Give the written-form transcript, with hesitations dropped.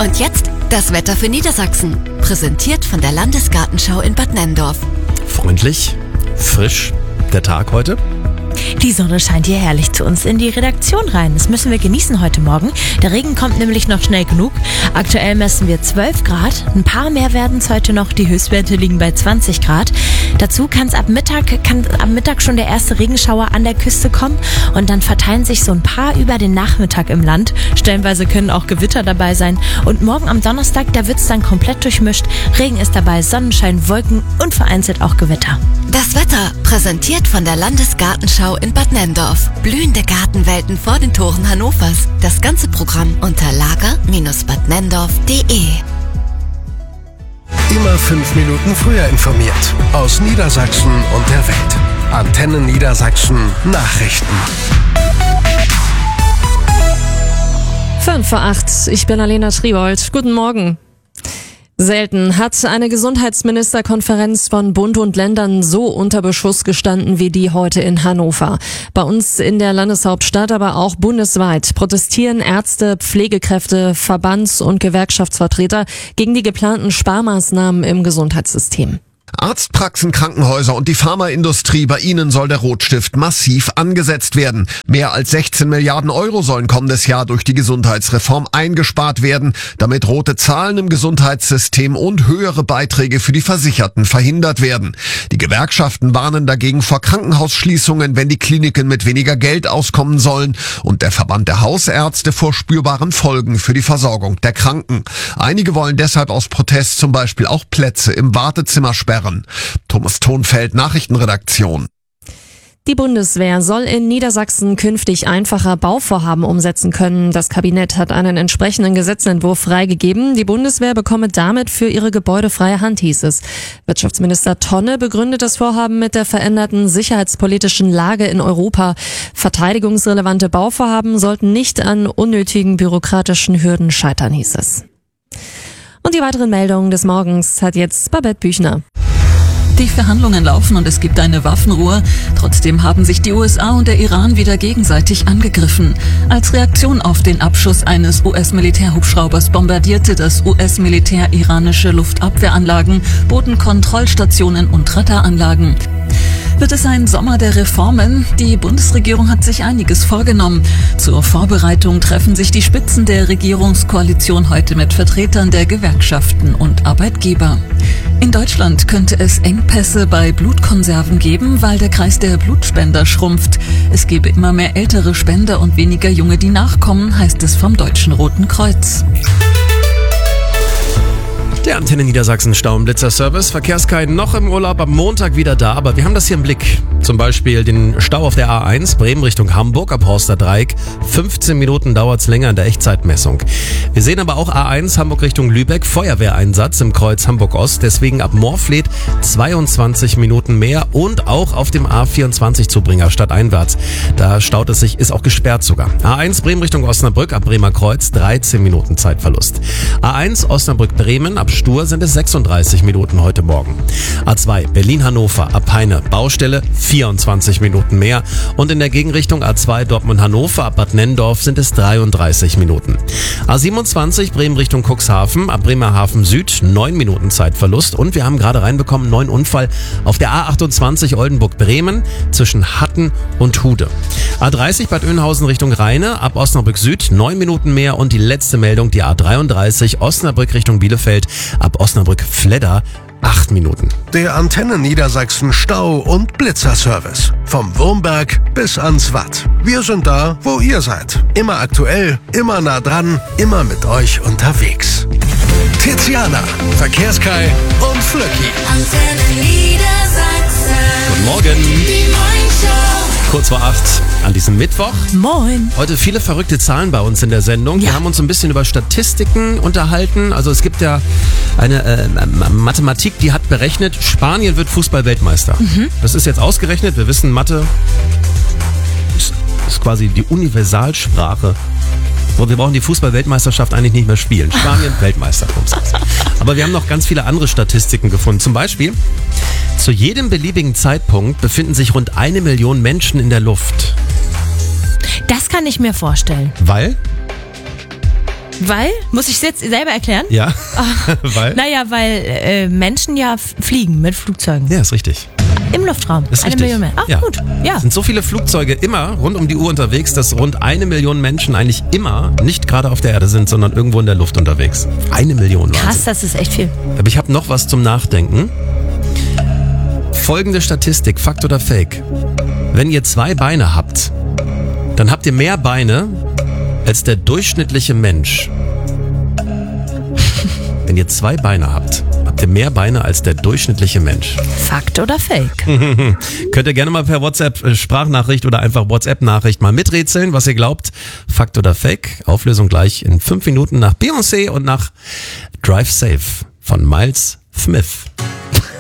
Und jetzt das Wetter für Niedersachsen. Präsentiert von der Landesgartenschau in Bad Nenndorf. Freundlich, frisch, der Tag heute. Die Sonne scheint hier herrlich zu uns in die Redaktion rein. Das müssen wir genießen heute Morgen. Der Regen kommt nämlich noch schnell genug. Aktuell messen wir 12 Grad. Ein paar mehr werden es heute noch. Die Höchstwerte liegen bei 20 Grad. Dazu kann am Mittag schon der erste Regenschauer an der Küste kommen. Und dann verteilen sich so ein paar über den Nachmittag im Land. Stellenweise können auch Gewitter dabei sein. Und morgen am Donnerstag, da wird es dann komplett durchmischt. Regen ist dabei, Sonnenschein, Wolken und vereinzelt auch Gewitter. Das Wetter präsentiert von der Landesgartenschau in Bad Nenndorf. Blühende Gartenwelten vor den Toren Hannovers. Das ganze Programm unter lager-badnenndorf.de. Immer 5 Minuten früher informiert. Aus Niedersachsen und der Welt. Antenne Niedersachsen Nachrichten. 7:05. Ich bin Alena Triebold. Guten Morgen. Selten hat eine Gesundheitsministerkonferenz von Bund und Ländern so unter Beschuss gestanden wie die heute in Hannover. Bei uns in der Landeshauptstadt, aber auch bundesweit protestieren Ärzte, Pflegekräfte, Verbands- und Gewerkschaftsvertreter gegen die geplanten Sparmaßnahmen im Gesundheitssystem. Arztpraxen, Krankenhäuser und die Pharmaindustrie, bei ihnen soll der Rotstift massiv angesetzt werden. Mehr als 16 Milliarden Euro sollen kommendes Jahr durch die Gesundheitsreform eingespart werden, damit rote Zahlen im Gesundheitssystem und höhere Beiträge für die Versicherten verhindert werden. Die Gewerkschaften warnen dagegen vor Krankenhausschließungen, wenn die Kliniken mit weniger Geld auskommen sollen, und der Verband der Hausärzte vor spürbaren Folgen für die Versorgung der Kranken. Einige wollen deshalb aus Protest zum Beispiel auch Plätze im Wartezimmer sperren. Thomas Thonfeld, Nachrichtenredaktion. Die Bundeswehr soll in Niedersachsen künftig einfacher Bauvorhaben umsetzen können. Das Kabinett hat einen entsprechenden Gesetzentwurf freigegeben. Die Bundeswehr bekomme damit für ihre Gebäude freie Hand, hieß es. Wirtschaftsminister Tonne begründet das Vorhaben mit der veränderten sicherheitspolitischen Lage in Europa. Verteidigungsrelevante Bauvorhaben sollten nicht an unnötigen bürokratischen Hürden scheitern, hieß es. Und die weiteren Meldungen des Morgens hat jetzt Babette Büchner. Die Verhandlungen laufen und es gibt eine Waffenruhe. Trotzdem haben sich die USA und der Iran wieder gegenseitig angegriffen. Als Reaktion auf den Abschuss eines US-Militärhubschraubers bombardierte das US-Militär iranische Luftabwehranlagen, Bodenkontrollstationen und Radaranlagen. Wird es ein Sommer der Reformen? Die Bundesregierung hat sich einiges vorgenommen. Zur Vorbereitung treffen sich die Spitzen der Regierungskoalition heute mit Vertretern der Gewerkschaften und Arbeitgeber. In Deutschland könnte es Engpässe bei Blutkonserven geben, weil der Kreis der Blutspender schrumpft. Es gebe immer mehr ältere Spender und weniger junge, die nachkommen, heißt es vom Deutschen Roten Kreuz. Der Antenne Niedersachsen Stau-und-Blitzer-Service. Verkehrskai noch im Urlaub, am Montag wieder da, aber wir haben das hier im Blick. Zum Beispiel den Stau auf der A1, Bremen Richtung Hamburg, ab Horster Dreieck. 15 Minuten dauert's länger in der Echtzeitmessung. Wir sehen aber auch A1 Hamburg Richtung Lübeck, Feuerwehreinsatz im Kreuz Hamburg-Ost, deswegen ab Morfleet 22 Minuten mehr, und auch auf dem A24 Zubringer stadteinwärts. Da staut es sich, ist auch gesperrt sogar. A1 Bremen Richtung Osnabrück, ab Bremer Kreuz 13 Minuten Zeitverlust. A1 Osnabrück-Bremen, ab Stur sind es 36 Minuten heute Morgen. A2 Berlin-Hannover, ab Peine, Baustelle 24 Minuten mehr, und in der Gegenrichtung A2 Dortmund-Hannover, ab Bad Nenndorf sind es 33 Minuten. A27 Bremen Richtung Cuxhaven, ab Bremerhaven Süd 9 Minuten Zeitverlust, und wir haben gerade reinbekommen, neuen Unfall auf der A28 Oldenburg-Bremen zwischen Hatten und Hude. A30 Bad Oeynhausen Richtung Rheine, ab Osnabrück Süd 9 Minuten mehr, und die letzte Meldung, die A33 Osnabrück Richtung Bielefeld, ab Osnabrück-Fledder 8 Minuten. Der Antenne Niedersachsen Stau- und Blitzerservice. Vom Wurmberg bis ans Watt. Wir sind da, wo ihr seid. Immer aktuell, immer nah dran, immer mit euch unterwegs. Tiziana, Verkehrskai und Flöcki. Antenne Niedersachsen. Guten Morgen. Die Morgenshow. Kurz vor 8 an diesem Mittwoch. Moin. Heute viele verrückte Zahlen bei uns in der Sendung. Wir haben uns ein bisschen über Statistiken unterhalten. Also es gibt ja eine Mathematik, die hat berechnet, Spanien wird Fußball-Weltmeister. Das ist jetzt ausgerechnet. Wir wissen, Mathe ist quasi die Universalsprache. Und wir brauchen die Fußball-Weltmeisterschaft eigentlich nicht mehr spielen. Spanien, Weltmeister. Aber wir haben noch ganz viele andere Statistiken gefunden. Zum Beispiel, zu jedem beliebigen Zeitpunkt befinden sich rund 1 Million Menschen in der Luft. Das kann ich mir vorstellen. Weil? Weil? Muss ich es jetzt selber erklären? Ja, weil? Naja, weil Menschen ja fliegen mit Flugzeugen. Ja, ist richtig. Im Luftraum. Ist 1 richtig. Million mehr. Ach, Ja. gut. Ja. Es sind so viele Flugzeuge immer rund um die Uhr unterwegs, dass rund 1 Million Menschen eigentlich immer nicht gerade auf der Erde sind, sondern irgendwo in der Luft unterwegs. 1 Million, Wahnsinn. Krass, das ist echt viel. Aber ich habe noch was zum Nachdenken. Folgende Statistik, Fakt oder Fake. Wenn ihr 2 Beine habt, dann habt ihr mehr Beine als der durchschnittliche Mensch. Wenn ihr 2 Beine habt, habt ihr mehr Beine als der durchschnittliche Mensch. Fakt oder Fake? Könnt ihr gerne mal per WhatsApp-Sprachnachricht oder einfach WhatsApp-Nachricht mal miträtseln, was ihr glaubt. Fakt oder Fake? Auflösung gleich in 5 Minuten nach Beyoncé und nach Drive Safe von Miles Smith.